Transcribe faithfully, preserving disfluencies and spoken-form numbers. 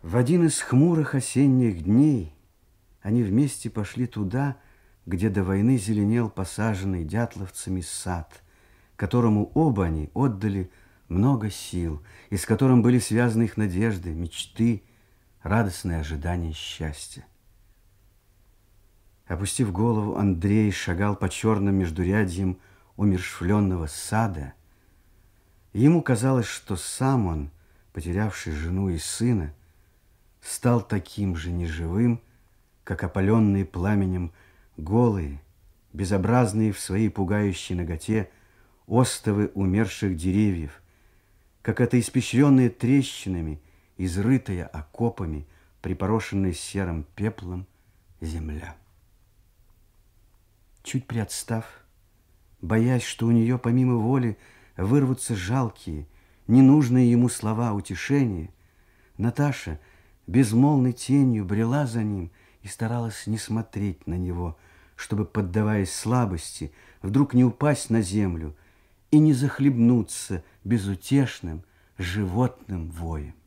В один из хмурых осенних дней они вместе пошли туда, где до войны зеленел посаженный дятловцами сад, которому оба они отдали много сил, и с которым были связаны их надежды, мечты, радостное ожидание счастья. Опустив голову, Андрей шагал по черным междурядьям умершвленного сада. Ему казалось, что сам он, потерявший жену и сына, стал таким же неживым, как опаленные пламенем голые, безобразные в своей пугающей наготе остовы умерших деревьев, как это испещренная трещинами, изрытая окопами, припорошенная серым пеплом земля. Чуть приотстав, боясь, что у нее помимо воли вырвутся жалкие, ненужные ему слова утешения, Наташа безмолвной тенью брела за ним и старалась не смотреть на него, чтобы, поддаваясь слабости, вдруг не упасть на землю и не захлебнуться безутешным животным воем.